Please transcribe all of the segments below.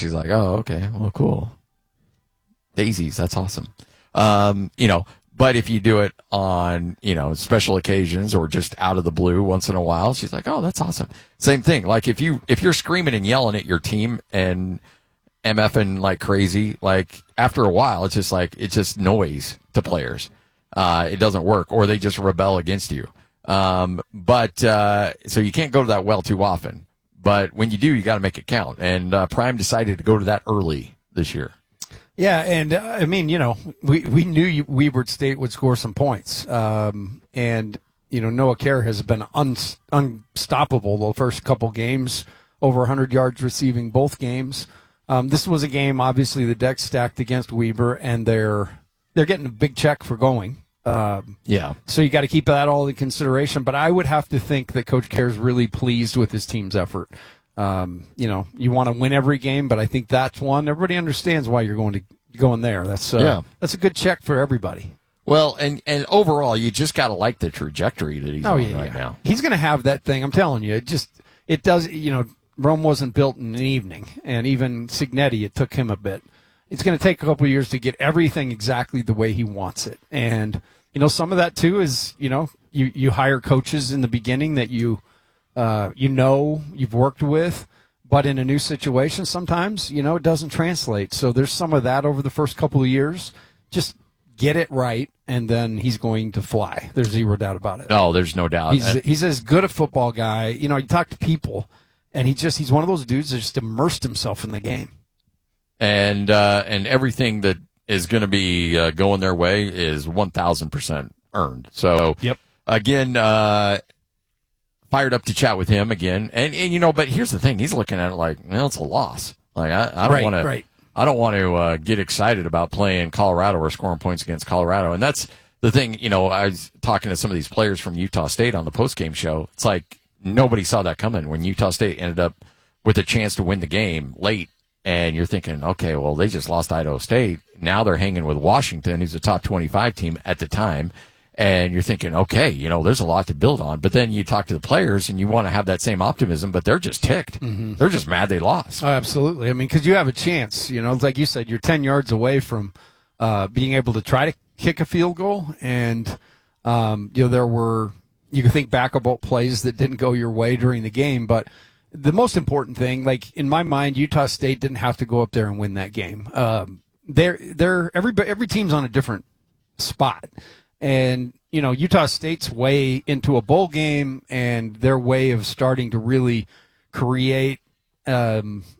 she's like, oh, okay, well, cool. Daisies, that's awesome. But if you do it on, special occasions or just out of the blue once in a while, she's like, oh, that's awesome. Same thing. Like if you're screaming and yelling at your team and MFing like crazy, like after a while, it's just noise to players. It doesn't work, or they just rebel against you. So you can't go to that well too often. But when you do, you got to make it count. And Prime decided to go to that early this year. Yeah, and we knew Weber State would score some points. Noah Kerr has been unstoppable the first couple games, over 100 yards receiving both games. This was a game, obviously, the deck stacked against Weber, and they're getting a big check for going. So you got to keep that all in consideration. But I would have to think that Coach Kerr is really pleased with his team's effort. You want to win every game, but I think that's one. Everybody understands why you're going there. That's a good check for everybody. Well, and overall, you just got to like the trajectory that he's on right now. He's going to have that thing. I'm telling you, it does. Rome wasn't built in an evening, and even Signetti, it took him a bit. It's going to take a couple of years to get everything exactly the way he wants it, and some of that too is you hire coaches in the beginning that you've worked with, but in a new situation sometimes, it doesn't translate. So there's some of that over the first couple of years. Just get it right, and then he's going to fly. There's zero doubt about it. No, there's no doubt. He's as good a football guy. You talk to people, and he's one of those dudes that just immersed himself in the game. And everything that is going to be going their way is 1,000% earned. So, again, fired up to chat with him again. And but here's the thing. He's looking at it like, it's a loss. Like, I don't want to. Right. I don't want to get excited about playing Colorado or scoring points against Colorado. And that's the thing. I was talking to some of these players from Utah State on the postgame show. It's like nobody saw that coming when Utah State ended up with a chance to win the game late. And you're thinking, okay, well, they just lost Idaho State. Now they're hanging with Washington, who's a top 25 team at the time. And you're thinking, okay, there's a lot to build on. But then you talk to the players and you want to have that same optimism, but they're just ticked. Mm-hmm. They're just mad they lost. Oh, absolutely. I mean, because you have a chance. Like you said, you're 10 yards away from being able to try to kick a field goal. And, you can think back about plays that didn't go your way during the game. But the most important thing, like in my mind, Utah State didn't have to go up there and win that game. Every team's on a different spot. And, Utah State's way into a bowl game and their way of starting to really create, a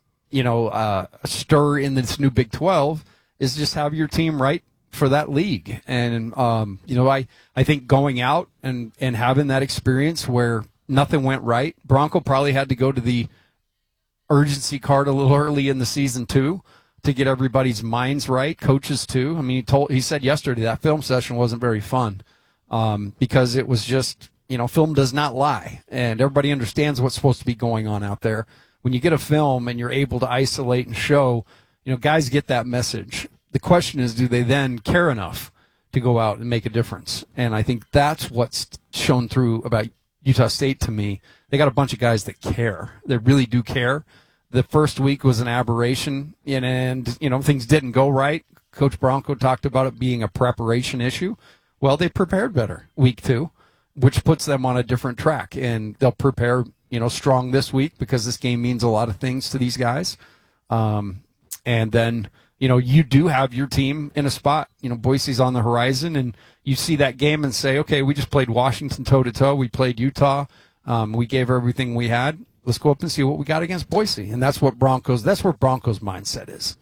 stir in this new Big 12 is just have your team right for that league. And, I think going out and having that experience where nothing went right, Bronco probably had to go to the urgency card a little early in the season too, to get everybody's minds right, coaches too. I mean, he said yesterday that film session wasn't very fun because it was just, film does not lie, and everybody understands what's supposed to be going on out there. When you get a film and you're able to isolate and show, guys get that message. The question is, do they then care enough to go out and make a difference? And I think that's what's shown through about Utah State to me. They got a bunch of guys that care. They really do care. The first week was an aberration, and things didn't go right. Coach Bronco talked about it being a preparation issue. Well, they prepared better week 2, which puts them on a different track, and they'll prepare, strong this week because this game means a lot of things to these guys. And then, you do have your team in a spot. Boise's on the horizon, and you see that game and say, okay, we just played Washington toe-to-toe. We played Utah. We gave everything we had. Let's go up and see what we got against Boise. And that's where Broncos mindset is.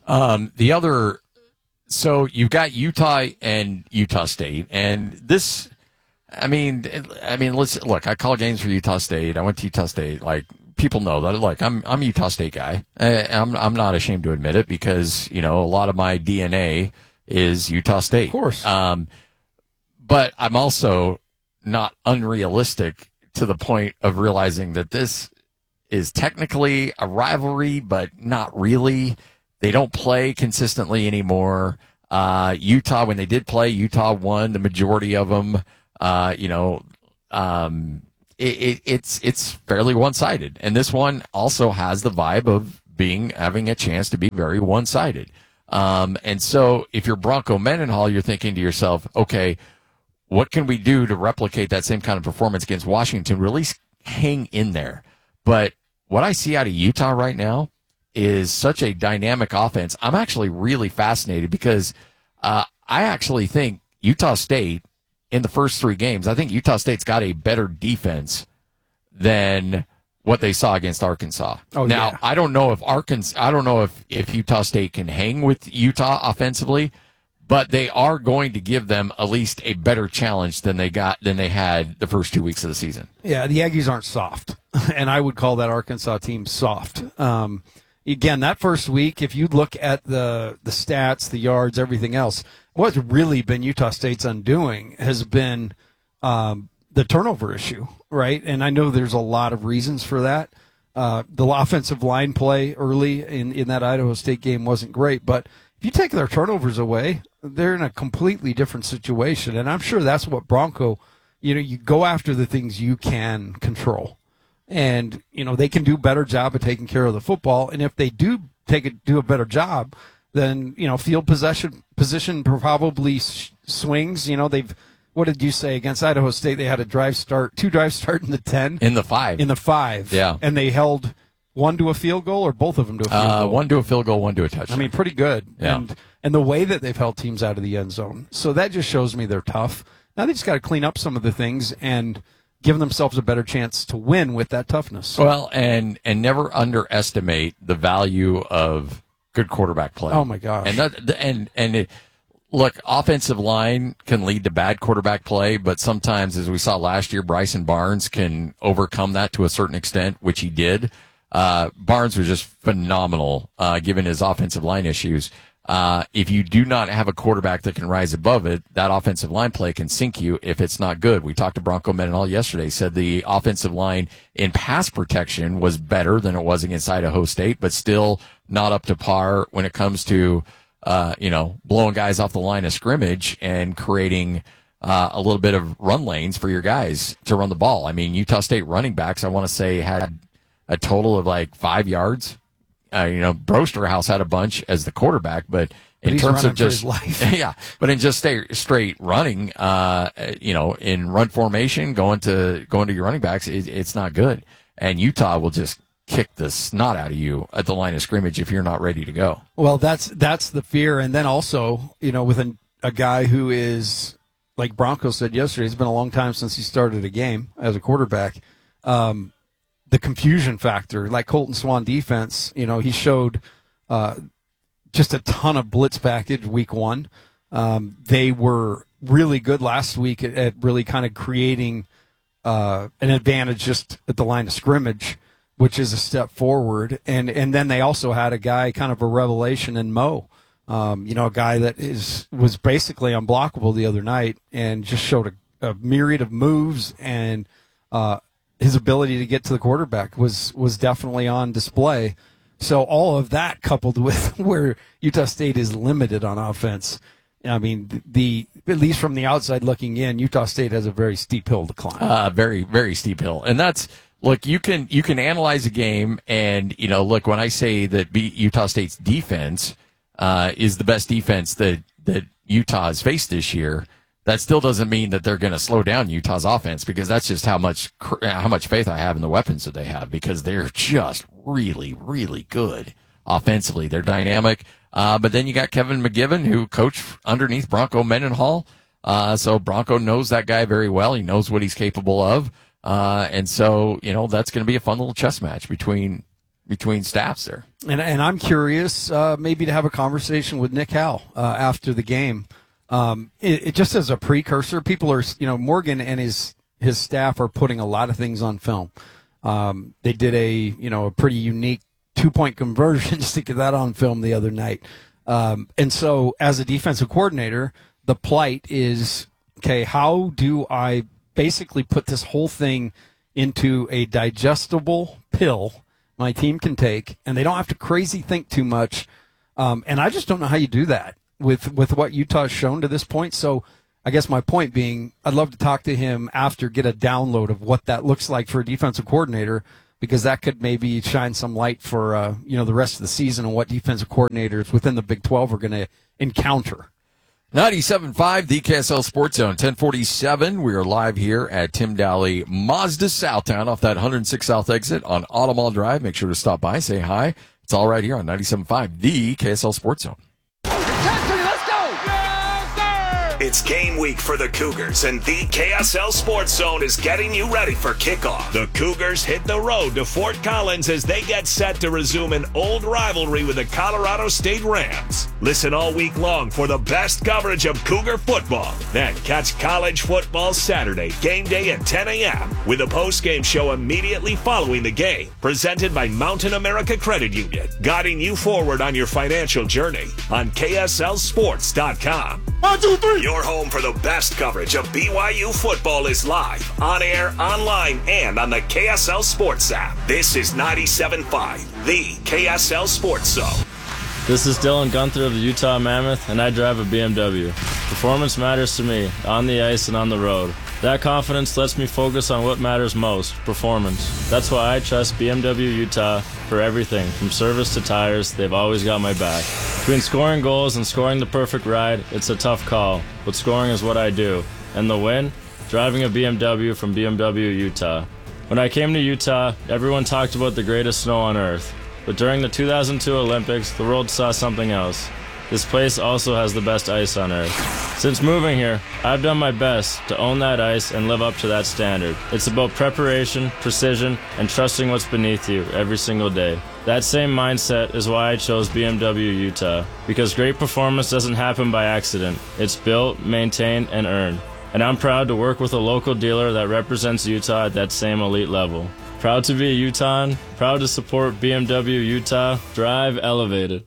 So you've got Utah and Utah State, and this, look, I call games for Utah State. I went to Utah State. Like, people know that. Look, I'm a Utah State guy. I'm not ashamed to admit it because, a lot of my DNA is Utah State. Of course. But I'm also not unrealistic to the point of realizing that this is technically a rivalry, but not really. They don't play consistently anymore. Utah, when they did play, Utah won the majority of them. It's fairly one-sided. And this one also has the vibe of having a chance to be very one-sided. And so if you're Bronco Mendenhall, you're thinking to yourself, okay, what can we do to replicate that same kind of performance against Washington, or at least hang in there? But what I see out of Utah right now is such a dynamic offense. I'm actually really fascinated because I actually think Utah State, in the first 3 games, I think Utah State's got a better defense than what they saw against Arkansas. Now, I don't know if Utah State can hang with Utah offensively, but they are going to give them at least a better challenge than they had the first 2 weeks of the season. Yeah, the Aggies aren't soft, and I would call that Arkansas team soft. Again, that first week, if you look at the stats, the yards, everything else, what's really been Utah State's undoing has been the turnover issue, right? And I know there's a lot of reasons for that. The offensive line play early in that Idaho State game wasn't great, but if you take their turnovers away, they're in a completely different situation. And I'm sure that's what Bronco, you go after the things you can control. And, they can do a better job of taking care of the football. And if they do a better job, then, field position probably swings. What did you say against Idaho State? They had two drive start in the 10. In the 5. In the 5. Yeah. And they held one to a field goal, or both of them to a field goal? One to a field goal, one to a touchdown. I mean, pretty good. Yeah. And the way that they've held teams out of the end zone. So that just shows me they're tough. Now they just got to clean up some of the things and give themselves a better chance to win with that toughness. Well, and never underestimate the value of good quarterback play. Oh my gosh. Look, offensive line can lead to bad quarterback play, but sometimes, as we saw last year, Bryson Barnes can overcome that to a certain extent, which he did. Barnes was just phenomenal, given his offensive line issues. If you do not have a quarterback that can rise above it, that offensive line play can sink you if it's not good. We talked to Bronco Mendenhall yesterday, said the offensive line in pass protection was better than it was against Idaho State, but still not up to par when it comes to blowing guys off the line of scrimmage and creating a little bit of run lanes for your guys to run the ball. I mean, Utah State running backs, I want to say, had a total of like 5 yards. Brosterhouse had a bunch as the quarterback, but in terms of just yeah, but in just straight running, in run formation, going to your running backs, it's not good. And Utah will just kick the snot out of you at the line of scrimmage if you're not ready to go. Well, that's the fear. And then also, with a guy who is, like Bronco said yesterday, it's been a long time since he started a game as a quarterback. The confusion factor, like Colton Swan defense, he showed just a ton of blitz package week 1. They were really good last week at really kind of creating an advantage just at the line of scrimmage, which is a step forward. And then they also had a guy, kind of a revelation in Mo, a guy that was basically unblockable the other night and just showed a myriad of moves, and his ability to get to the quarterback was definitely on display. So all of that coupled with where Utah State is limited on offense, I mean, at least from the outside looking in, Utah State has a very steep hill to climb. Very, very steep hill. And that's, look, you can analyze a game, and, look, when I say that Utah State's defense is the best defense that Utah has faced this year, that still doesn't mean that they're going to slow down Utah's offense, because that's just how much faith I have in the weapons that they have, because they're just really, really good offensively. They're dynamic. But then you got Kevin McGivern, who coached underneath Bronco Mendenhall. So Bronco knows that guy very well. He knows what he's capable of. And so, that's going to be a fun little chess match between staffs there. And I'm curious, maybe to have a conversation with Nick Howell after the game. It just as a precursor, people are, Morgan and his staff are putting a lot of things on film. They did a pretty unique 2-point conversion just to get that on film the other night. And so as a defensive coordinator, the plight is, okay, how do I basically put this whole thing into a digestible pill my team can take, and they don't have to crazy think too much. And I just don't know how you do that with what Utah's shown to this point. So I guess my point being, I'd love to talk to him after, get a download of what that looks like for a defensive coordinator, because that could maybe shine some light for the rest of the season and what defensive coordinators within the Big 12 are going to encounter. 97.5, the KSL Sports Zone, 1047. We are live here at Tim Daly Mazda Southtown off that 106 South exit on Auto Mall Drive. Make sure to stop by, say hi. It's all right here on 97.5, the KSL Sports Zone. It's game week for the Cougars, and the KSL Sports Zone is getting you ready for kickoff. The Cougars hit the road to Fort Collins as they get set to resume an old rivalry with the Colorado State Rams. Listen all week long for the best coverage of Cougar football. Then catch college football Saturday, game day at 10 a.m. with a post-game show immediately following the game. Presented by Mountain America Credit Union, guiding you forward on your financial journey on KSLSports.com. 1, 2, 3. Your home for the best coverage of BYU football is live, on air, online, and on the KSL Sports app. This is 97.5, the KSL Sports Zone. This is Dylan Gunther of the Utah Mammoth, and I drive a BMW. Performance matters to me, on the ice and on the road. That confidence lets me focus on what matters most, performance. That's why I trust BMW Utah for everything, from service to tires. They've always got my back. Between scoring goals and scoring the perfect ride, it's a tough call, but scoring is what I do. And the win? Driving a BMW from BMW Utah. When I came to Utah, everyone talked about the greatest snow on earth. But during the 2002 Olympics, the world saw something else. This place also has the best ice on earth. Since moving here, I've done my best to own that ice and live up to that standard. It's about preparation, precision, and trusting what's beneath you every single day. That same mindset is why I chose BMW Utah, because great performance doesn't happen by accident. It's built, maintained, and earned. And I'm proud to work with a local dealer that represents Utah at that same elite level. Proud to be a Utahn, proud to support BMW Utah. Drive elevated.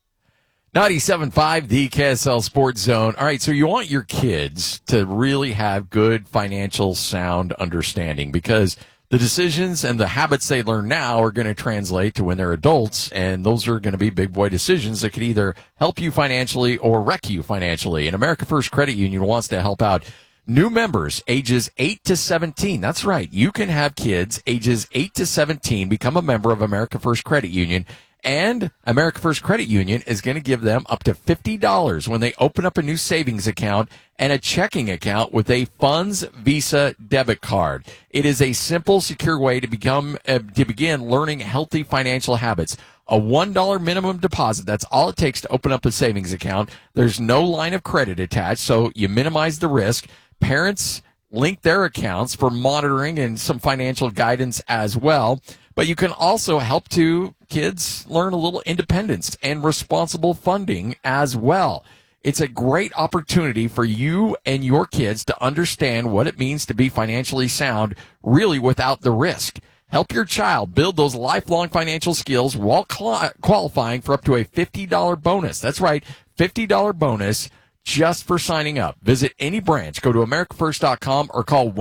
97.5, the KSL Sports Zone. All right, so you want your kids to really have good financial sound understanding, because the decisions and the habits they learn now are going to translate to when they're adults, and those are going to be big boy decisions that could either help you financially or wreck you financially. And America First Credit Union wants to help out new members ages 8 to 17. That's right. You can have kids ages 8 to 17 become a member of America First Credit Union, and America First Credit Union is going to give them up to $50 when they open up a new savings account and a checking account with a Funds Visa debit card. It is a simple, secure way to begin learning healthy financial habits. A $1 minimum deposit. That's all it takes to open up a savings account. There's no line of credit attached, so you minimize the risk. Parents link their accounts for monitoring and some financial guidance as well. But you can also help kids learn a little independence and responsible funding as well. It's a great opportunity for you and your kids to understand what it means to be financially sound, really without the risk. Help your child build those lifelong financial skills while qualifying for up to a $50 bonus. That's right, $50 bonus just for signing up. Visit any branch, go to americafirst.com or call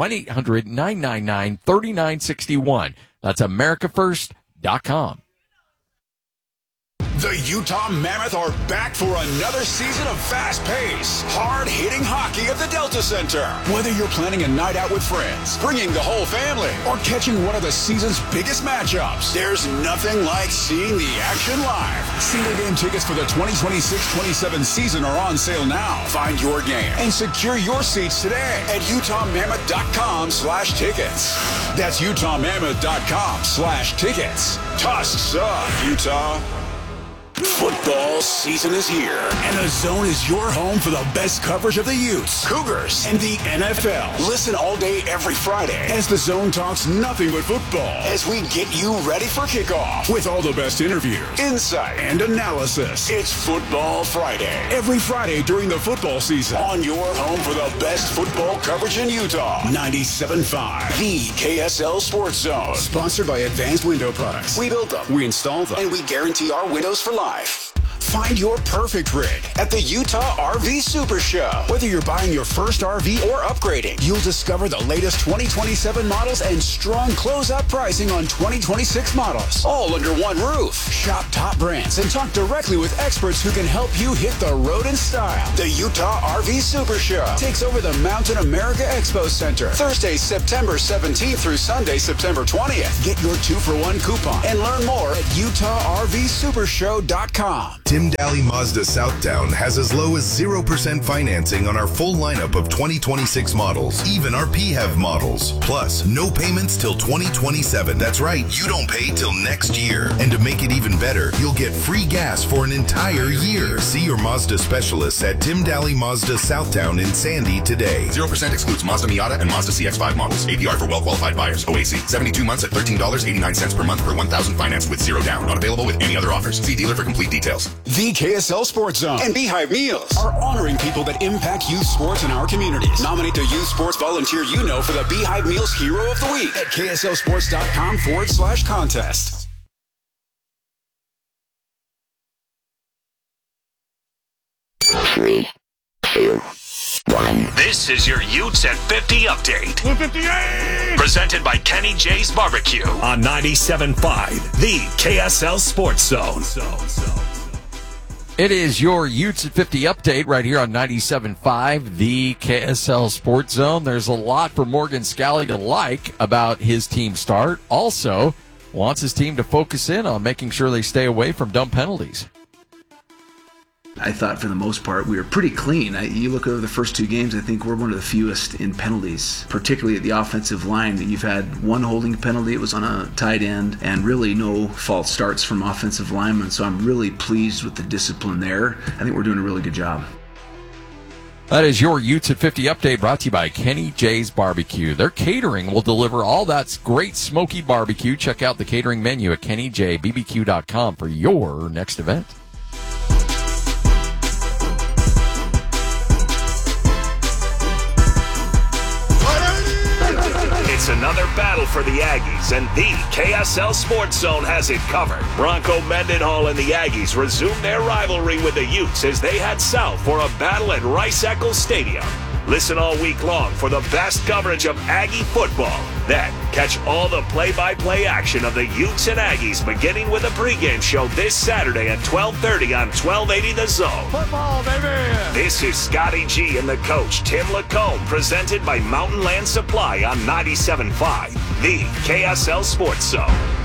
1-800-999-3961. That's americafirst.com. The Utah Mammoth are back for another season of fast-paced, hard-hitting hockey at the Delta Center. Whether you're planning a night out with friends, bringing the whole family, or catching one of the season's biggest matchups, there's nothing like seeing the action live. Single game tickets for the 2026-27 season are on sale now. Find your game and secure your seats today at utahmammoth.com/tickets. That's utahmammoth.com/tickets. Tusks up, Utah. Football season is here, and The Zone is your home for the best coverage of the Utes, Cougars, and the NFL. Listen all day every Friday as The Zone talks nothing but football as we get you ready for kickoff with all the best interviews, insight, and analysis. It's Football Friday, every Friday during the football season on your home for the best football coverage in Utah. 97.5, the KSL Sports Zone. Sponsored by Advanced Window Products. We build them, we install them, and we guarantee our windows for life. Find your perfect rig at the Utah RV Super Show. Whether you're buying your first RV or upgrading, you'll discover the latest 2027 models and strong closeout pricing on 2026 models, all under one roof. Shop top brands and talk directly with experts who can help you hit the road in style. The Utah RV Super Show takes over the Mountain America Expo Center Thursday, September 17th through Sunday, September 20th. Get your 2-for-1 coupon and learn more at UtahRVSupershow.com. Tim Daly Mazda Southtown has as low as 0% financing on our full lineup of 2026 models, even our PHEV models. Plus, no payments till 2027. That's right, you don't pay till next year. And to make it even better, you'll get free gas for an entire year. See your Mazda specialists at Tim Daly Mazda Southtown in Sandy today. 0% excludes Mazda Miata and Mazda CX-5 models. APR for well-qualified buyers. OAC. 72 months at $13.89 per month per 1,000 financed with 0 down. Not available with any other offers. See dealer for complete details. The KSL Sports Zone and Beehive Meals are honoring people that impact youth sports in our communities. Nominate the youth sports volunteer you know for the Beehive Meals Hero of the Week at KSLSports.com/contest. Three, two, one. This is your Utes at 50 update. 158! Presented by Kenny J's Barbecue on 97.5, the KSL Sports Zone. It is your Utes at 50 update right here on 97.5, the KSL Sports Zone. There's a lot for Morgan Scally to like about his team start. Also, wants his team to focus in on making sure they stay away from dumb penalties. I thought for the most part we were pretty clean. You look over the first 2 games, I think we're one of the fewest in penalties, particularly at the offensive line. You've had one holding penalty, it was on a tight end, and really no false starts from offensive linemen, so I'm really pleased with the discipline there. I think we're doing a really good job. That is your Utes at 50 update brought to you by Kenny J's Barbecue. Their catering will deliver all that great smoky barbecue. Check out the catering menu at KennyJBBQ.com for your next event. It's another battle for the Aggies, and the KSL Sports Zone has it covered. Bronco Mendenhall and the Aggies resume their rivalry with the Utes as they head south for a battle at Rice-Eccles Stadium. Listen all week long for the best coverage of Aggie football. Then, catch all the play-by-play action of the Utes and Aggies beginning with a pregame show this Saturday at 12:30 on 1280 The Zone. Football, baby! This is Scotty G and the coach, Tim Lacombe, presented by Mountain Land Supply on 97.5, the KSL Sports Zone.